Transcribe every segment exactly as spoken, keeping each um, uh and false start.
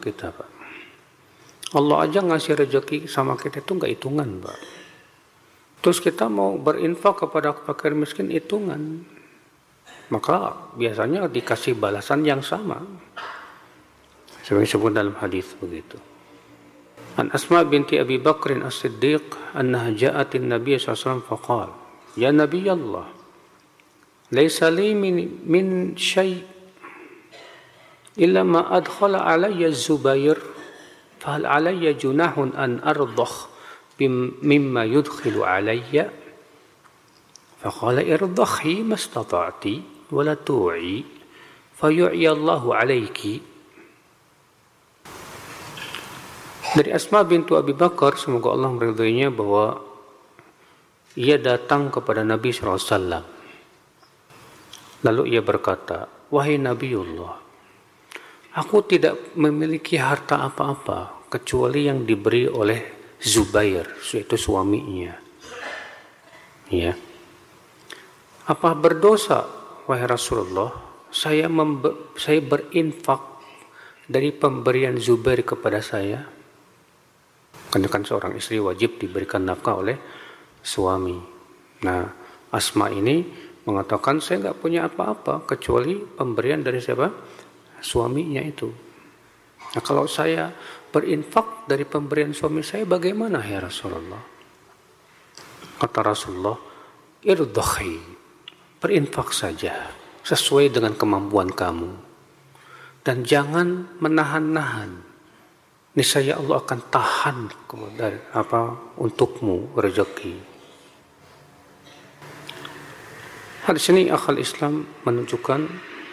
kita, Pak. Allah aja ngasih rezeki sama kita itu nggak hitungan, Pak. Terus kita mau berinfak kepada fakir miskin hitungan, maka biasanya dikasih balasan yang sama. Sebagai disebut dalam hadis begitu. An Asma binti Abi Bakr As-Siddiq annaha ja'atin Nabiy sallallahu alaihi wasallam faqala, "Ya Nabiy Allah, laysa li min min syai' illa ma adkhala alayya Az-Zubair, fahal alayya junahun an ardakh mimma yudkhilu alayya?" Faqala irdakhi mastata'ti wa la tu'i fayu'i Allahu alayki. Dari Asma bintu Abi Bakar, semoga Allah meridhoinya, bahwa ia datang kepada Nabi shallallahu alaihi wasallam. Lalu ia berkata, "Wahai Nabiullah, aku tidak memiliki harta apa-apa kecuali yang diberi oleh Zubair, yaitu suaminya. Ya. Apa berdosa, wahai Rasulullah, saya membe- saya berinfak dari pemberian Zubair kepada saya?" Karena kan seorang istri wajib diberikan nafkah oleh suami. Nah, Asma ini mengatakan, saya nggak punya apa-apa kecuali pemberian dari siapa? Suaminya itu. Nah, kalau saya berinfak dari pemberian suami saya, bagaimana ya Rasulullah? Kata Rasulullah, irdakhi, berinfak saja sesuai dengan kemampuan kamu, dan jangan menahan-nahan. Niscaya Allah akan tahan dari apa untukmu rezeki. Hadis ini akal Islam menunjukkan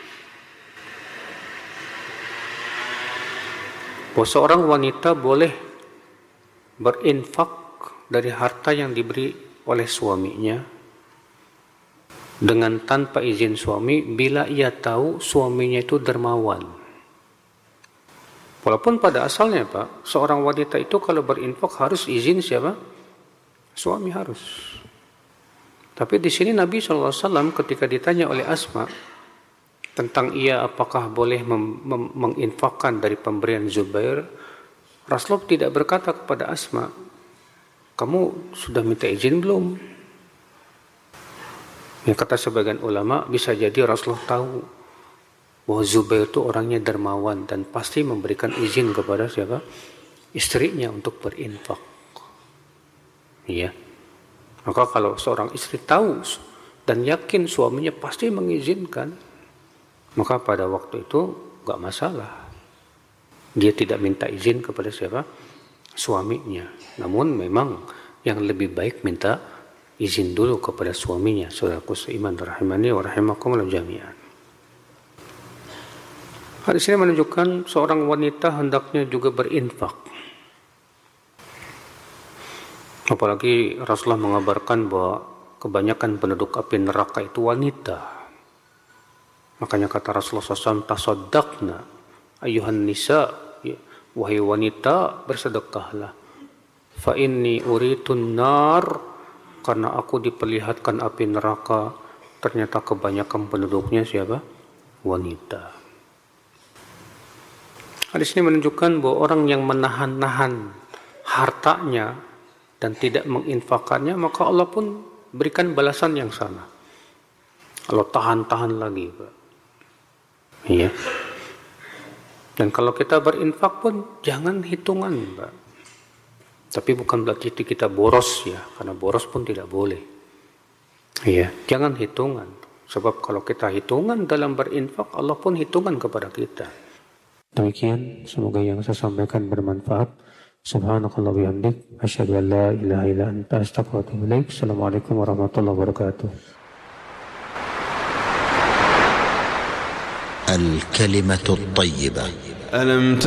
bahwa seorang wanita boleh berinfak dari harta yang diberi oleh suaminya dengan tanpa izin suami bila ia tahu suaminya itu dermawan. Walaupun pada asalnya, Pak, seorang wanita itu kalau berinfak harus izin siapa? Suami harus. Tapi di sini Nabi shallallahu alaihi wasallam ketika ditanya oleh Asma tentang ia apakah boleh mem- mem- menginfakkan dari pemberian Zubair, Rasulullah tidak berkata kepada Asma, kamu sudah minta izin belum? Ya, kata sebagian ulama, bisa jadi Rasulullah tahu bahwa Zubair itu orangnya dermawan dan pasti memberikan izin kepada siapa? Istrinya untuk berinfak. Iya. Maka kalau seorang istri tahu dan yakin suaminya pasti mengizinkan, maka pada waktu itu enggak masalah. Dia tidak minta izin kepada siapa? Suaminya. Namun memang yang lebih baik minta izin dulu kepada suaminya. Saudaraku seiman rahimani wa rahimakumullah jami'an. Hadis ini menunjukkan seorang wanita hendaknya juga berinfak. Apalagi Rasulullah mengabarkan bahwa kebanyakan penduduk api neraka itu wanita. Makanya kata Rasulullah shallallahu alaihi wasallam, tasaddaqna ayuhan nisa, wahai wanita bersedekahlah. Fa inni uritun nar, karena aku diperlihatkan api neraka, ternyata kebanyakan penduduknya siapa? Wanita. Hadis ini menunjukkan bahwa orang yang menahan-nahan hartanya dan tidak menginfakannya, maka Allah pun berikan balasan yang sama. Allah tahan-tahan lagi, Pak. Iya. Dan kalau kita berinfak pun jangan hitungan, Pak. Tapi bukan berarti kita boros ya, karena boros pun tidak boleh. Iya, jangan hitungan. Sebab kalau kita hitungan dalam berinfak, Allah pun hitungan kepada kita. Demikian, semoga yang saya sampaikan bermanfaat. Subhanakallah bihamdik, asyhadu an la ilaha illa anta, astaghfiruka wa atubu ilaik. Assalamualaikum warahmatullahi wabarakatuh. الكلمة الطيبة. ألم